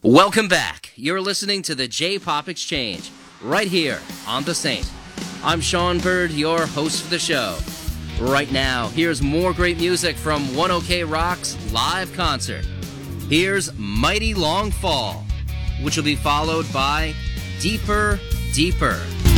Welcome back. You're listening to the J-Pop Exchange, right here on The Saint. I'm Sean Bird, your host for the show. Right now, here's more great music from 1OK Rock's live concert. Here's Mighty Long Fall, which will be followed by Deeper, Deeper.